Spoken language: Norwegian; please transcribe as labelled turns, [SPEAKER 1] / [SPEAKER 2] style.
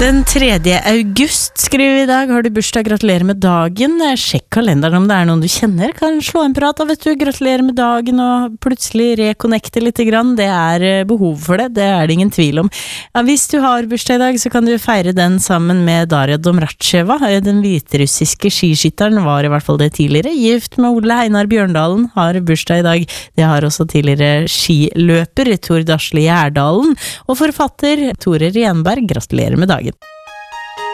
[SPEAKER 1] Den 3. august skriver vi I dag. Har du bursdag, gratulerer med dagen. Sjekk kalenderen om det noen du kjenner. Kan slå en prat, vet du. Gratulerer med dagen og plutselig reconnecte litt grann. Det behov for det, det det ingen tvil om. Ja, hvis du har bursdag I dag, så kan du feire den sammen med Daria Domracheva. Den hviterussiske skiskytteren var I hvert fall det tidligere. Gift med Ole Einar Bjørndalen, har bursdag I dag. Det har også tidligere skiløper Tor Dasle Gjerdalen. Og forfatter Tore Renberg, gratulerer med dagen.